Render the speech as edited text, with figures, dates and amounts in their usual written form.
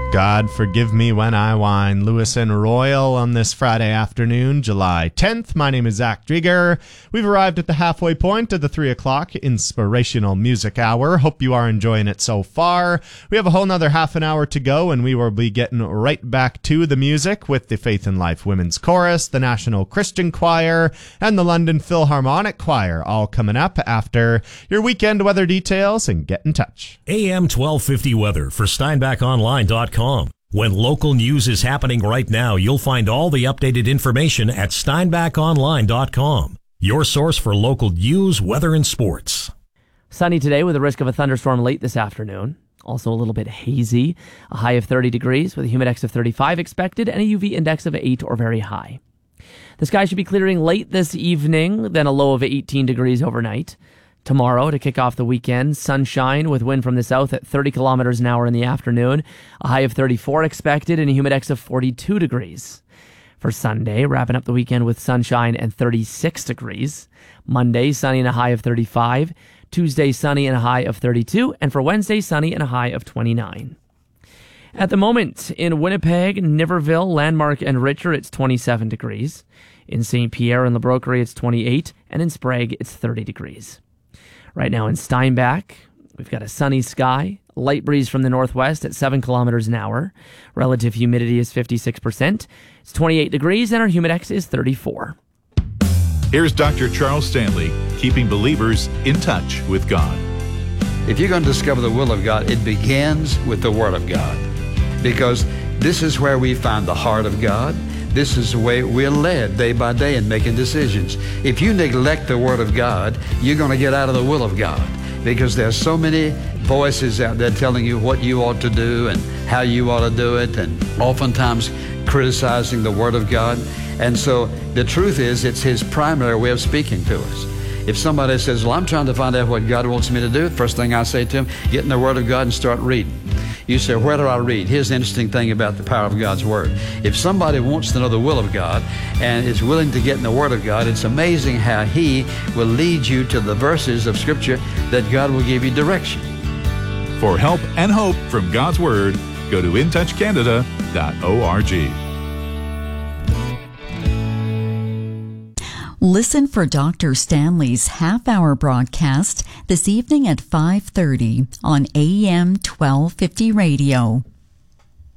God Forgive Me When I Whine. Lewis and Royal on this Friday afternoon, July 10th. My name is Zach Drieger. We've arrived at the halfway point of the 3 o'clock Inspirational Music Hour. Hope you are enjoying it so far. We have a whole nother half an hour to go, and we will be getting right back to the music with the Faith and Life Women's Chorus, the National Christian Choir, and the London Philharmonic Choir, all coming up after your weekend weather details, and get in touch. AM 1250 weather for SteinbachOnline.com. When local news is happening right now, you'll find all the updated information at SteinbachOnline.com, your source for local news, weather, and sports. Sunny today with a risk of a thunderstorm late this afternoon. Also a little bit hazy. A high of 30 degrees with a humidex of 35 expected and a UV index of 8 or very high. The sky should be clearing late this evening, then a low of 18 degrees overnight. Tomorrow, to kick off the weekend, sunshine with wind from the south at 30 kilometers an hour in the afternoon. A high of 34 expected and a humidex of 42 degrees. For Sunday, wrapping up the weekend with sunshine and 36 degrees. Monday, sunny and a high of 35. Tuesday, sunny and a high of 32. And for Wednesday, sunny and a high of 29. At the moment, in Winnipeg, Niverville, Landmark, and Richer, it's 27 degrees. In St. Pierre and La Broquerie, it's 28. And in Sprague, it's 30 degrees. Right now in Steinbach, we've got a sunny sky, light breeze from the northwest at 7 kilometers an hour. Relative humidity is 56%. It's 28 degrees and our humidex is 34. Here's Dr. Charles Stanley, keeping believers in touch with God. If you're going to discover the will of God, it begins with the Word of God. Because this is where we find the heart of God. This is the way we're led day by day in making decisions. If you neglect the Word of God, you're going to get out of the will of God, because there's so many voices out there telling you what you ought to do and how you ought to do it, and oftentimes criticizing the Word of God. And so the truth is, it's His primary way of speaking to us. If somebody says, well, I'm trying to find out what God wants me to do, first thing I say to him, get in the Word of God and start reading. You say, where do I read? Here's the interesting thing about the power of God's Word. If somebody wants to know the will of God and is willing to get in the Word of God, it's amazing how He will lead you to the verses of Scripture that God will give you direction. For help and hope from God's Word, go to intouchcanada.org. Listen for Dr. Stanley's half-hour broadcast this evening at 5:30 on AM 1250 radio.